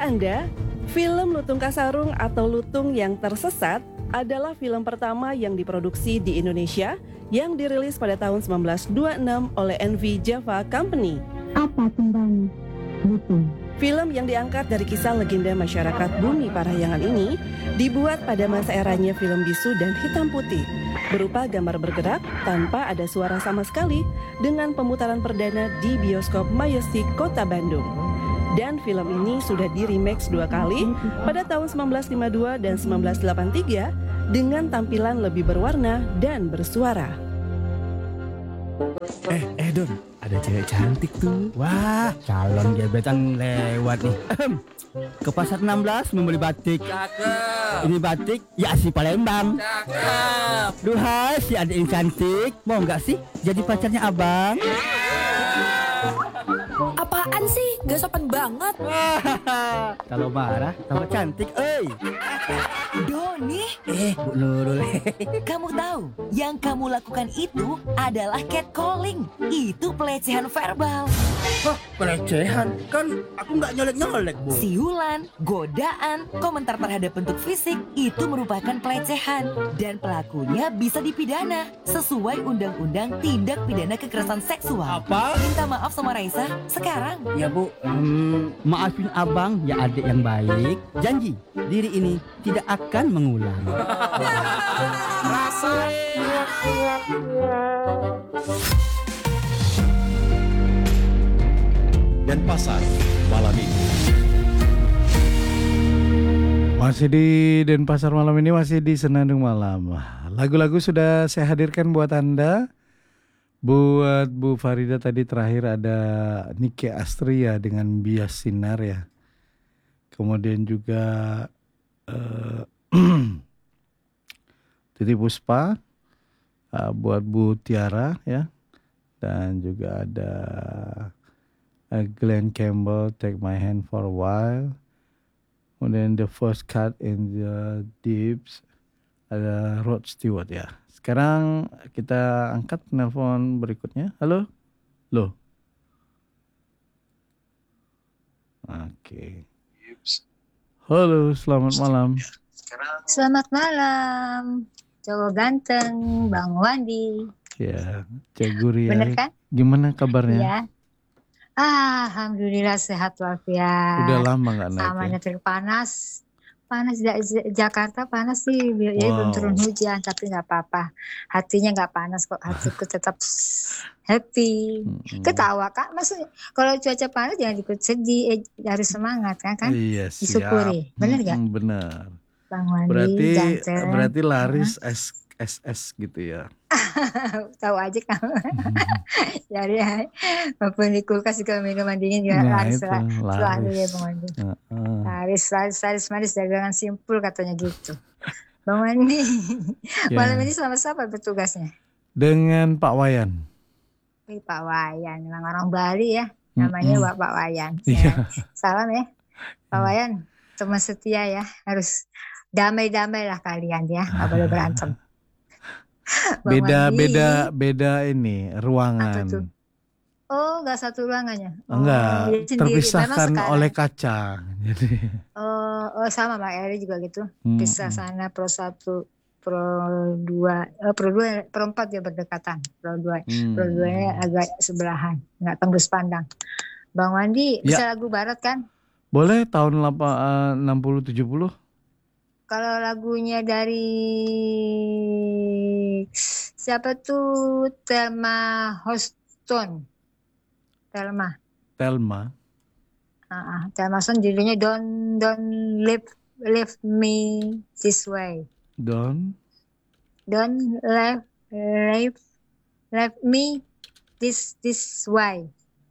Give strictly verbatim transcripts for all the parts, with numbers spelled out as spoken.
Tahukah Anda, film Lutung Kasarung atau Lutung yang Tersesat adalah film pertama yang diproduksi di Indonesia yang dirilis pada tahun seribu sembilan ratus dua puluh enam oleh N V Java Company. Apa tentang Lutung? Film yang diangkat dari kisah legenda masyarakat Bumi Parahyangan ini dibuat pada masa eranya film bisu dan hitam putih, berupa gambar bergerak tanpa ada suara sama sekali, dengan pemutaran perdana di bioskop Majestic Kota Bandung. Dan film ini sudah di-remake dua kali pada tahun seribu sembilan ratus lima puluh dua dan seribu sembilan ratus delapan puluh tiga dengan tampilan lebih berwarna dan bersuara. Eh, eh Don, ada cewek cantik tuh. Wah, calon gebetan lewat nih. Ke pasar enam belas membeli batik. Cakep. Ini batik ya asli Palembang. Cakep. Duhai si adik yang cantik, mau nggak sih jadi pacarnya abang? Apaan sih? Gak sopan banget. Kalau marah, tambah cantik, eh. Doni, Eh, Bu Nurul. kamu tahu yang kamu lakukan itu adalah catcalling. Itu pelecehan verbal. Hah, pelecehan? Kan aku nggak nyolek-nyolek, Bu. Siulan, godaan, komentar terhadap bentuk fisik itu merupakan pelecehan dan pelakunya bisa dipidana sesuai Undang-Undang Tindak Pidana Kekerasan Seksual. Apa? Minta maaf sama Raisa sekarang. Ya Bu, hmm, maafin abang ya adik yang baik. Janji, diri ini tidak akan mengulang. Denpasar malam ini. Masih di Denpasar malam ini, masih di Senandung Malam. Lagu-lagu sudah saya hadirkan buat Anda. Buat Bu Farida tadi terakhir ada Nike Astria dengan Bias Sinar ya. Kemudian juga uh, Titi Puspa uh, buat Bu Tiara ya. Dan juga ada uh, Glenn Campbell, Take My Hand for a While. Kemudian The First Cut in the Deeps, ada Rod Stewart ya. Sekarang kita angkat nelpon berikutnya. Halo? Loh? Oke. Halo, selamat malam. Selamat malam, cowok ganteng, Bang Wandi. Ya, Cek Guri ya. Bener kan? Gimana kabarnya? Iya. Ah, alhamdulillah sehat walafiat. Udah lama nggak naik Sama ya? nyetir panas. Panas di Jakarta panas sih, ya Wow. belum turun hujan tapi nggak apa-apa. Hatinya nggak panas kok, hatiku tetap happy. Mm-mm. Ketawa kak, maksudnya kalau cuaca panas jangan ikut sedih, eh, harus semangat kan kan? Iya, siap. Disyukuri, bener nggak? Mm, bener. Bang Wandi, Berarti ganteng. berarti laris S S S gitu ya. Tahu aja kamu. Jadi maupun di kulkas juga minuman dingin juga Nah, laris itu, lah. Selalu ya laris. Bang Wandi. Heeh. Laris, laris, laris, manis, dagangan simpul katanya gitu. Bang Wandi, Ya. malam ini sama siapa bertugasnya? Dengan Pak Wayan. Wih, Pak Wayan, memang orang Bali ya. Namanya Mm-mm. Wak Pak Wayan. Iya. Ya. Salam ya, Pak Wayan. Teman setia ya, harus damai-damai lah kalian ya, nggak boleh berantem. Bang Beda Wandi. beda beda ini Apa ruangan. tuh? Oh, nggak satu ruangannya. Oh, Enggak, dia sendiri. Memang terpisahkan sekarang- oleh kaca. Jadi Oh, oh sama Mbak Eri juga gitu. Mm-mm. Pisah sana pro satu, pro dua, eh, pro dua, pro empat dia berdekatan. Pro dua, Hmm. pro duanya agak sebelahan, nggak tembus pandang. Bang Wandi, Ya. bisa lagu barat kan? Boleh tahun delapan- eh, enam puluh tujuh puluh? Kalau lagunya dari siapa tuh? Thelma Houston. Thelma. Telma. Ah, ah, Thelma Houston judulnya Don't Don't Leave Leave Me This Way. Don. Don't leave leave leave me this this way.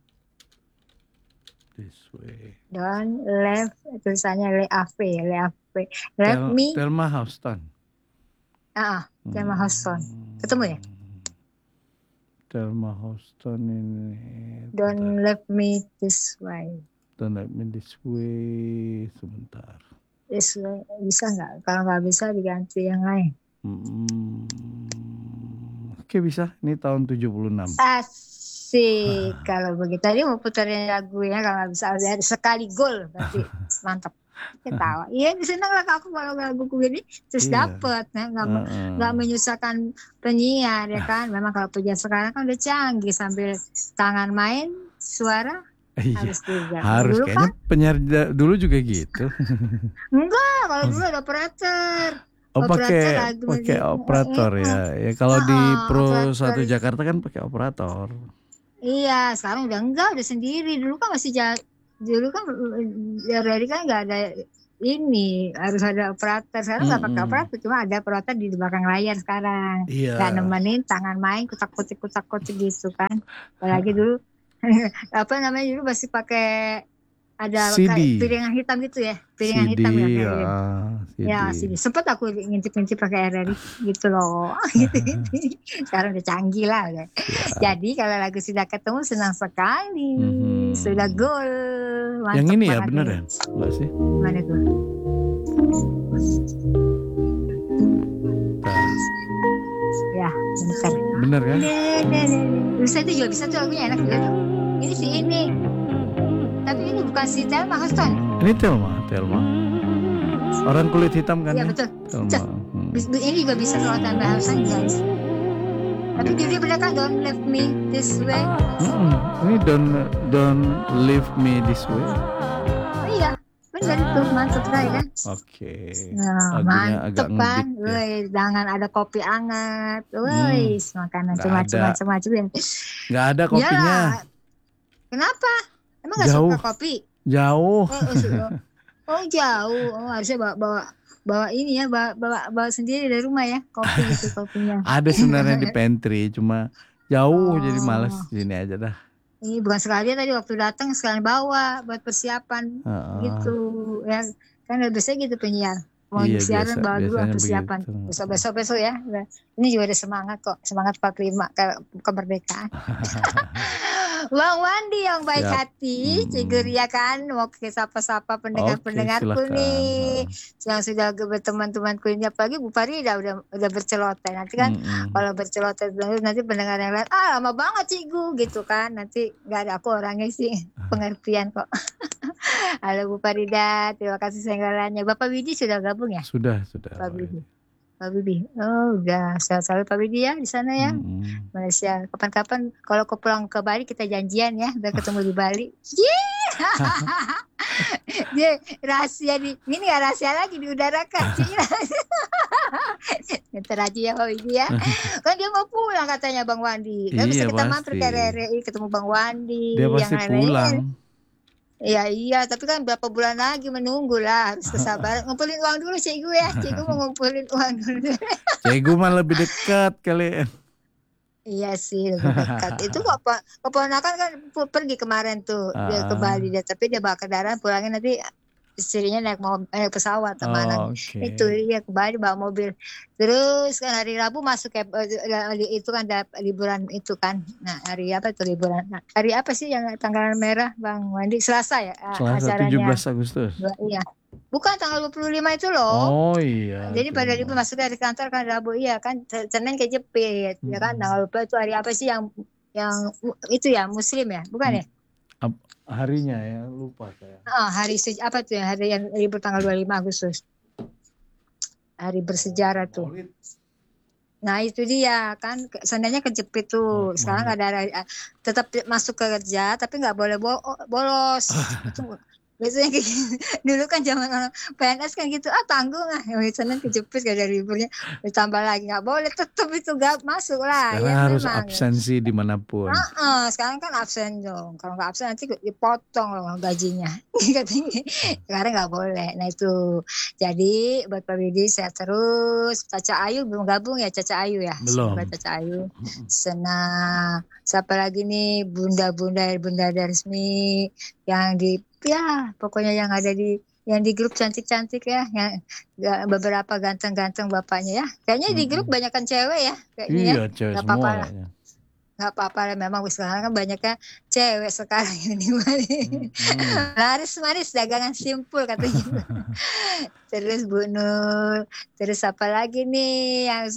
This way. Don't leave, tulisannya le ave, le ave. Leave Tel- me. Telma Houston. Ah, ah, Thelma Houston. Hmm. Ketemu ya? Telma Houston ini. Don't leave me this way. Don't let me this way. Sebentar. This way. Bisa nggak? Kalau nggak bisa diganti yang lain. Hmm. Oke bisa. Ini tahun tujuh puluh enam. Ah, Asik kalau begitu. Tadi mau puterin lagunya kalau bisa ada sekali gol berarti mantap. Ketawa. Iya senang lah aku kalau lagu begini terus Iya. dapet ya, nggak me- Heeh. nggak menyusahkan penyiar ya kan. Memang kalau penyiar sekarang kan udah canggih sambil tangan main suara Iya. harus juga. Harus Dulu kayaknya penyiar da- dulu juga gitu. enggak, kalau dulu ada operator. Oh Operator pakai lagu pakai gitu. operator Eh, ya. Ya kalau di Heeh, Pro operator. satu Jakarta kan pakai operator. Iya, sekarang udah enggak, udah sendiri. Dulu kan masih ja- dulu kan dari kan nggak ada ini harus ada operator. Sekarang nggak pakai Mm-mm. operator, cuma ada operator di belakang layar sekarang. Iya. Nggak nemenin tangan main kutak-kutik kutak-kutik gitu kan. Apalagi dulu apa namanya dulu masih pakai ada C D. kayak piringan hitam gitu ya, piringan C D, hitam ya kayak ya, gitu. C D. Ya, sini sempet aku ngintip-ngintip pakai R R I gitu loh. Gitu. Sekarang udah canggih lah. Udah. Jadi kalau lagu sudah ketemu senang sekali. Mhm. Sudah gol. Mantap Yang ini ya banget bener nih. ya? Enggak sih? Mana tuh? Bentar. Ya, bentar. Bener kan? Bisa itu juga bisa tuh lagunya enak juga tuh. Ini si ini. Tapi ini bukan si Thelma Houston. Ini Thelma, Thelma. Orang kulit hitam kan? Iya ya? betul. Thelma. Cek. Hmm. Bis- Ini juga bisa kalau Thelma Houston guys. Tapi judulnya bener kan Don't Leave Me This Way. Mm-mm. Ini don't don't leave me this way. Oh, iya, bener itu mantap sekali kan. Oke. Nah, Lagunya agak mantep kan, ngebeat ya. woi, jangan ada kopi anget, woi, makanan nggak cuma ada. cuma cuma cuma. Nggak ada kopinya. Kenapa? Emang nggak Jauh. suka kopi? Jauh. Oh, oh, su- oh, oh, jauh, oh, harusnya bawa bawa bawa ini ya, bawa bawa, bawa sendiri dari rumah ya, kopi gitu kopinya. Ada sebenarnya di pantry, cuma jauh jadi Oh. males sini aja dah. Ini bukan sekali tadi waktu datang sekalian bawa buat persiapan Heeh. gitu ya, kan biasanya gitu penyiar. Mau Iya, siaran biasa- bawa dulu biasanya persiapan. begitu. Besok besok besok ya. Ini juga ada semangat kok, semangat empat puluh lima ke kemerdekaan. Bang Wandi yang baik Siap. hati, Hmm. Cigur ya kan, mau ke sapa-sapa pendengar-pendengarku Oke, silakan. nih, yang sudah berteman-temanku ini, apalagi Bu Farida udah udah berceloteh. Nanti kan Mm-mm. kalau berceloteh nanti pendengar yang lain, ah lama banget Cigu gitu kan, nanti nggak ada aku orangnya sih pengertian kok. Halo Bu Farida, terima kasih senggalannya. Bapak Widi sudah gabung ya? Sudah, sudah. Pak Widi. Pak Widi, oh udah sehat selalu Pak Widi ya di sana ya. Mm-mm. Malaysia. Kapan-kapan kalau kau pulang ke Bali kita janjian ya, biar ketemu di Bali. Yeay! Dia rahasia di ini nggak rahasia lagi di udara kan. Ntar aja ya Pak Widi ya. Kan dia mau pulang katanya Bang Wandi. Kan bisa Iya, kita mampir ke pasti. R R I ketemu Bang Wandi. Dia yang pasti lain-lain. pulang. Iya iya, tapi kan berapa bulan lagi menunggu lah, harus kesabaran. Ngumpulin uang dulu Cikgu ya, Cikgu mau ngumpulin uang dulu. Cegu mah lebih dekat kali. Iya sih, lebih dekat. Itu kok apa? Keponakan kan pu- pergi kemarin tuh dia ke Ah. Bali dia, tapi dia bawa kendaraan pulangnya nanti istrinya naik mau naik pesawat sama anak. Oh, oke. Itu dia ke Bali bawa mobil. Terus kan hari Rabu masuk ke eh, itu kan ada liburan itu kan. Nah, hari apa itu liburan? Nah, hari apa sih yang tanggal merah Bang Wandi? Selasa ya ah, Selasa acaranya. tujuh belas Agustus. Dua- Iya. Bukan tanggal dua puluh lima itu loh. Oh iya. Jadi pada tuh. libur masuk dari kantor kan Rabu iya kan Senin kejepit ya kan. Hmm. Tanggal lupa itu hari apa sih yang yang itu ya Muslim ya bukan ya? Harinya ya lupa saya. Ah, hari se- apa tuh ya hari yang libur tanggal dua puluh lima Agustus. Hari bersejarah tuh. Maulid. Nah itu dia kan ke- seandainya kejepit tuh. Oh, Sekarang nggak ada eh, tetap masuk kerja tapi nggak boleh bo- bolos. Itu biasanya kayak gitu. Dulu kan zaman orang P N S kan gitu ah tanggung ah yang Senin kejepit gak ada liburnya ditambah lagi nggak boleh tetap itu gak masuk lah Sekarang ya harus memang. absensi dimanapun. Heeh, sekarang kan absen dong. Kalau nggak absen nanti dipotong loh gajinya. Sekarang nggak boleh. Nah itu. Jadi buat Pak Widi sehat terus. Caca Ayu belum gabung ya Caca Ayu ya. Belum. Semoga Caca Ayu senang. Siapa lagi nih bunda-bunda bunda resmi yang di ya pokoknya yang ada di yang di grup cantik-cantik ya, yang ga- beberapa ganteng-ganteng bapaknya ya. Kayaknya di grup Mm-mm. banyakan cewek ya. Kayaknya ya. Iya, cewek Nggak apa-apa semua. lah. ya. Nggak apa-apa lah memang sekarang kan banyaknya cewek sekarang ini Bali. Hmm. Laris manis dagangan simpul katanya. Terus Bu Nur, terus apa lagi nih yang su-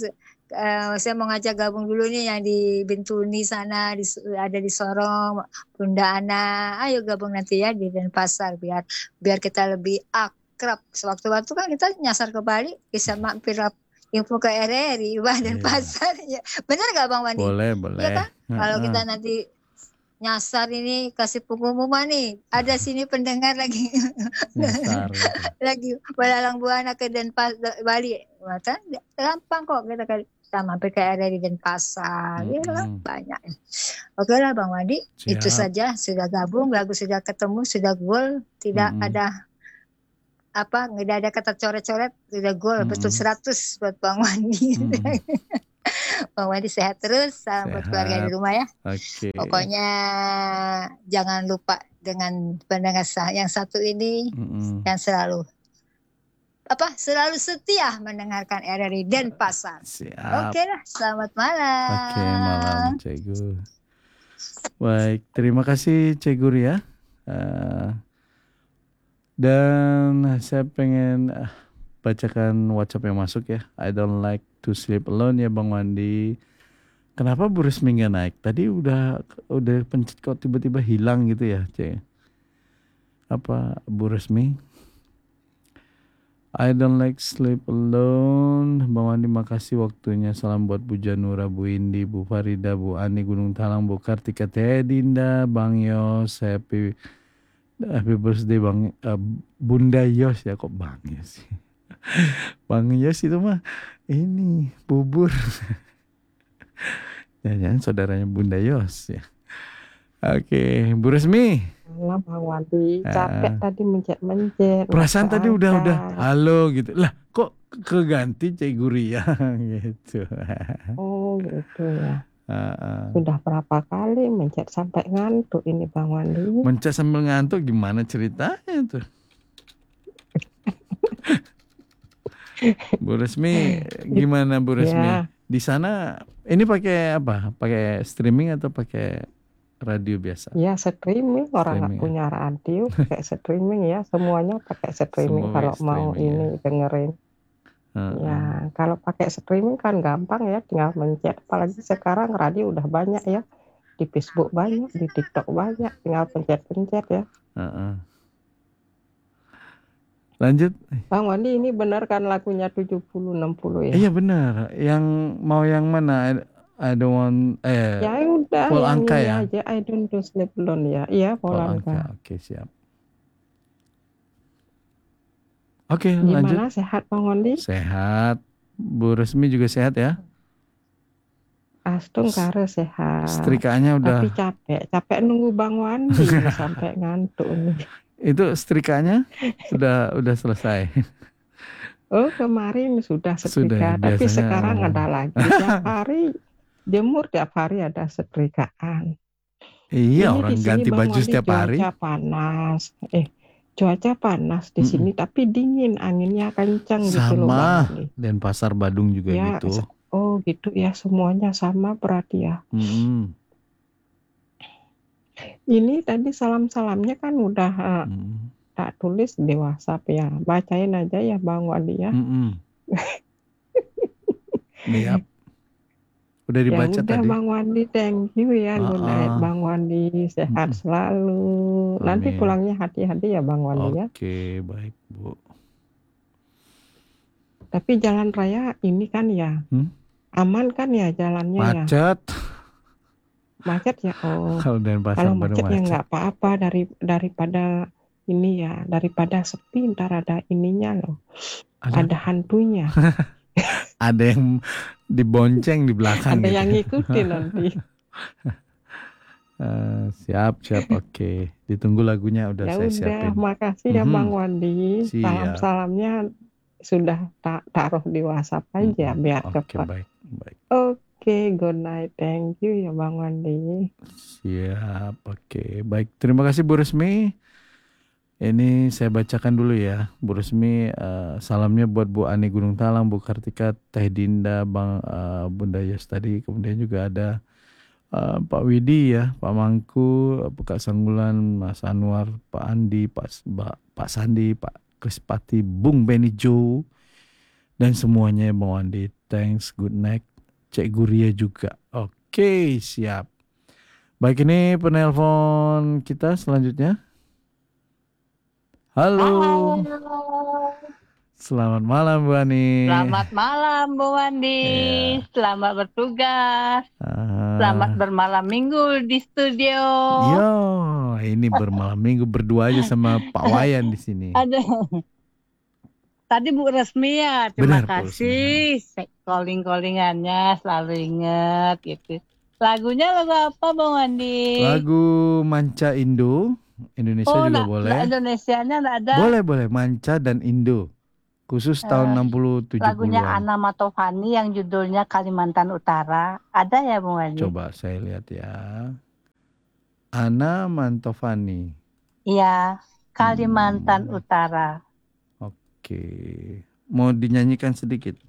eh, saya mau ngajak gabung dulu nih yang di Bintuni sana, di, ada di Sorong, Bunda Ana. Ayo gabung nanti ya di Denpasar biar biar kita lebih akrab. Sewaktu-waktu kan kita nyasar ke Bali, bisa mampir info ke R R I, Bah Denpasar. Ya. Benar nggak Bang Wandi? Boleh, boleh. Iya kan? Kalau kita nanti nyasar ini kasih pengumuman nih, ada sini pendengar lagi Nyasar. lagi belalang buana ke Denpasar Bali, maka gampang kok kita kita mampir ke R R I Denpasar, ya lah Mm-mm. banyak. Oke lah Bang Wandi, Siap. itu saja sudah gabung, lagu sudah ketemu, sudah goal, tidak Mm-mm. ada apa, nggak ada kata coret-coret, sudah goal, Mm-mm. betul seratus buat Bang Wandi. Mm-mm. Bang Wandi sehat terus, salam buat keluarga di Sehat. rumah ya. Oke. Pokoknya jangan lupa dengan pendengar sa- yang satu ini Mm-mm. yang selalu apa selalu setia mendengarkan R R I Denpasar. Siap. Oke lah, selamat malam. Oke, malam Cik Gur. Baik, terima kasih Cik Gur ya. Eh, dan saya pengen eh, bacakan WhatsApp yang masuk ya. I don't like to sleep alone ya Bang Wandi. Kenapa Bu Resmi nggak naik? Tadi udah udah pencet kok tiba-tiba hilang gitu ya, Cik. Apa Bu Resmi? I don't like sleep alone. Bang Wandi makasih waktunya. Salam buat Bu Janura, Bu Indi, Bu Farida, Bu Ani Gunung Talang, Bu Kartika Teh Dinda, Bang Yos, happy happy birthday Bang uh, Bunda Yos ya, kok Bang Yos sih. Bang Yos itu mah ini bubur. Jangan-jangan saudaranya Bunda Yos ya. Oke, Bu Resmi. Malam Bang Wandi, Ah. capek tadi mencet-mencet. Perasaan nggak tadi udah udah keangkat. halo gitu. Lah, kok keganti Cik Guria gitu. Oh gitu ya. Heeh. Sudah berapa kali mencet sampai ngantuk ini Bang Wandi. Mencet sambil ngantuk gimana ceritanya tuh? Bu Resmi, gimana Bu Resmi? Ya. Di sana ini pakai apa? Pakai streaming atau pakai radio biasa? Ya streaming, orang nggak Streaming ya. punya radio pakai streaming ya, semuanya pakai streaming Semua kalau pakai mau streaming ini dengerin. Heeh. Ya kalau pakai streaming kan gampang ya, tinggal mencet. Apalagi sekarang radio udah banyak ya, di Facebook banyak, di TikTok banyak, tinggal pencet-pencet ya. Heeh. Lanjut. Bang Wandi ini benar kan lagunya tujuh puluh enam puluh ya? Iya benar. Yang mau yang mana? I, I don't want eh Ya udah, full yang angka ini ya? aja, I don't do sleep alone ya. Iya, full Polanka. angka. Oke, siap. Oke, lanjut. Gimana, sehat Bang Wandi? Sehat. Bu Resmi juga sehat ya? Astung kare sehat. Setrikaannya udah Tapi capek, capek nunggu Bang Wandi sampai ngantuk nih. itu setrikaannya udah udah selesai. Oh, kemarin sudah Sudah, setrika, tapi biasanya, sekarang oh. ada lagi. Tiap hari jemur, tiap hari ada setrikaan. Iya, Ini orang di sini ganti Bang baju Wandi setiap hari. cuaca panas. Eh, cuaca panas di Mm-mm. sini tapi dingin, anginnya kencang gitu loh Bang Sama. Wandi. Denpasar Badung juga Ya, gitu. se- oh gitu ya, semuanya sama berarti ya. Mm-mm. Ini tadi salam-salamnya kan udah eh, Mm-mm. tak tulis di WhatsApp ya. Bacain aja ya Bang Wandi ya. Mm-mm. Yap. Udah Ya dibaca udah tadi. Bang Wandi, thank you ya. Good night Ah-ah. Bang Wandi, sehat Mm-mm. selalu. Nanti Amin. pulangnya hati-hati ya Bang Wandi ya. Oke, baik Bu. Tapi jalan raya ini kan ya Hmm? aman kan ya jalannya ya. Macet. Macet ya. Oh, Kalau Denpasar kalau Badung macet ya macet. nggak apa-apa dari daripada ini ya, daripada sepi ntar ada ininya loh. Ada, Ada hantunya. ada yang dibonceng di belakang Ada gitu. yang ngikutin nanti. Eh, siap, siap. Oke. Ditunggu lagunya udah Ya saya udah, siapin. makasih ya Mhm. Bang Wandi. Siap. Salam-salamnya sudah tak taruh di WhatsApp aja Mm-mm. biar Oke, cepat. baik, baik. Oke, good night. Thank you ya Bang Wandi. Siap. Oke, baik. Terima kasih Bu Resmi. Ini saya bacakan dulu ya, Bu Resmi. eh, salamnya buat Bu Ani Gunung Talang, Bu Kartika, Teh Dinda, Bang eh, Bunda Yos tadi. Kemudian juga ada eh, Pak Widi ya, Pak Mangku, eh, Kak Sanggulan, Mas Anwar, Pak Andi, Pak Ba- Pak Sandi, Pak Krispati, Bung Benny Jo, dan semuanya Bang Wandi. Thanks, good night. Cek Guria juga. Oke, siap. Baik, ini penelpon kita selanjutnya. Halo. Selamat malam Bu Ani. Selamat malam Bu Wandi. Iya. Selamat bertugas. Ah, Selamat bermalam minggu di studio. Yo, ini bermalam minggu berdua aja sama Pak Wayan di sini. Ada. Tadi Bu Resmia, terima Benar, Bu kasih. Calling-callingannya selalu ingat gitu. Lagunya lagu apa Bu Wandi? Lagu Manca Indo, Indonesia oh, juga na- boleh. na- Indonesianya nggak ada. Boleh, boleh. Manca dan Indo. Khusus tahun Eh, enam puluh tujuh Lagunya puluhan. Ana Matovani yang judulnya Kalimantan Utara. Ada ya Bu Wandi? Coba saya lihat ya. Ana Mantovani. Iya, Kalimantan Hmm. Utara. Oke. Mau dinyanyikan sedikit?